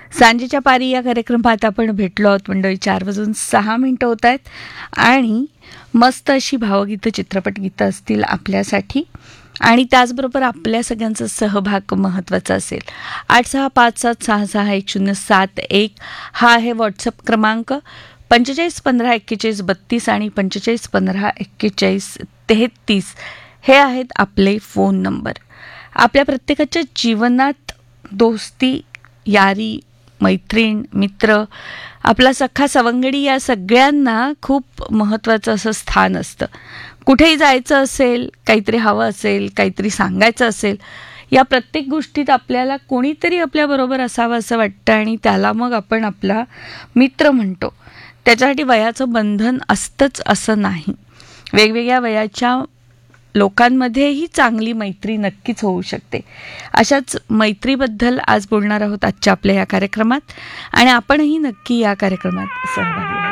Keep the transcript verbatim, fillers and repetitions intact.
सांजेच्या पारी या कार्यक्रमात आपण भेटलो आहोत मंडळी. चार वाजून सहा मिनिटं होत आहेत आणि मस्त अशी भावगीतं चित्रपट गीतं असतील आपल्यासाठी आणि त्याचबरोबर आपल्या सगळ्यांचा सहभाग महत्त्वाचा असेल. आठ सहा पाच सात सहा सहा एक शून्य सात एक हा आहे व्हॉट्सअप क्रमांक. पंचेचाळीस पंधरा एक्केचाळीस बत्तीस आणि पंचेचाळीस पंधरा एक्केचाळीस तेहतीस हे आहेत आपले फोन नंबर. आपल्या प्रत्येकाच्या जीवनात दोस्ती, यारी, मैत्रीण, मित्र, आपला सखा सवंगडी या सगळ्यांना खूप महत्त्वाचं असं स्थान असतं. कुठेही जायचं असेल, काहीतरी हवं असेल, काहीतरी सांगायचं असेल, या प्रत्येक गोष्टीत आपल्याला कोणीतरी आपल्याबरोबर असावं असं वाटतं आणि त्याला मग आपण आपला मित्र म्हणतो. त्याच्यासाठी वयाचं बंधन असतंच असं नाही. वेगवेगळ्या वयाच्या लोकांमध्येही चांगली मैत्री नक्कीच होऊ शकते. अशाच मैत्रीबद्दल आज बोलणार आहोत आजच्या आपल्या या कार्यक्रमात आणि आपणही नक्की या कार्यक्रमात सहभागी व्हा.